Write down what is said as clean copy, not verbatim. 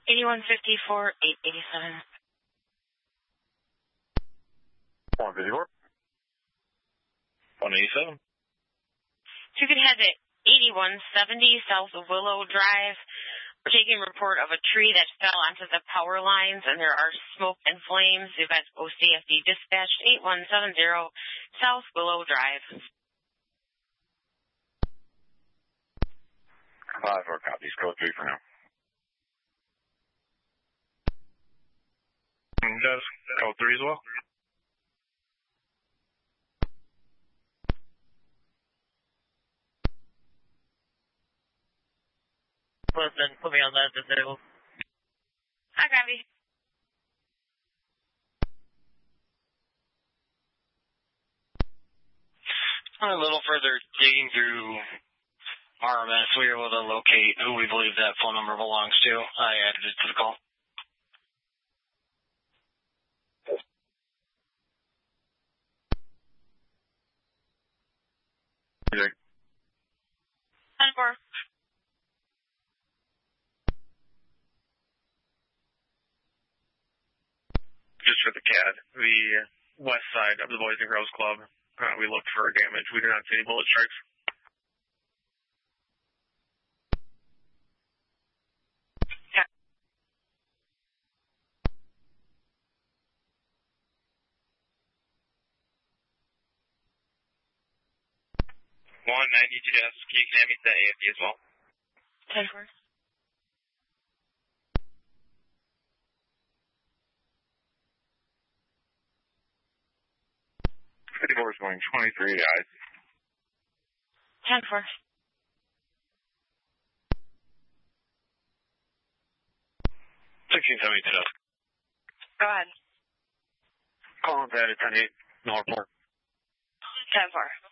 8154, 887. 154. 187. So you can head to 8170 south of Willow Drive. We're taking a report of a tree that fell onto the power lines, and there are smoke and flames. You've got OCFD dispatched 8170 South Willow Drive. 5-4 copies. Code 3 for now. Does code 3 as well? Listen, put me on that disabled. Hi, copy. A little further digging through RMS, we were able to locate who we believe that phone number belongs to. I added it to the call. Music. 10-4. Just for the CAD, the west side of the Boys and Girls Club, we looked for damage. We did not see any bullet strikes. Yeah. 190 GS, can you hand me the AFD as well? 10-4. 54 is going 23 eyes. 10-4. 1670 to dusk. Go ahead. Call on that at 10-8, no report. 10-4.